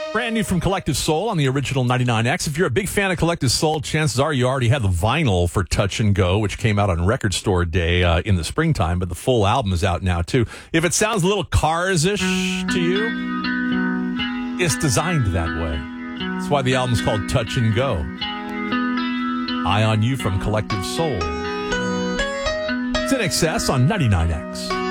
Brand new from Collective Soul on the original 99X. If you're a big fan of Collective Soul, chances are you already have the vinyl for Touch and Go, which came out on Record Store Day in the springtime, but the full album is out now, too. If it sounds a little Cars-ish to you, it's designed that way. That's why the album's called Touch and Go. Eye on You from Collective Soul. It's in excess on 99X.